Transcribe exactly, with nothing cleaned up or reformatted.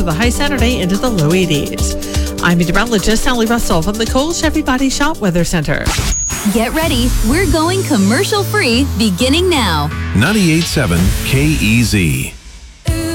with a high Saturday into the low eighties. I'm meteorologist Sally Russell from the Cole Chevy Body Shop Weather Center. Get ready. We're going commercial free beginning now. ninety-eight point seven K E Z.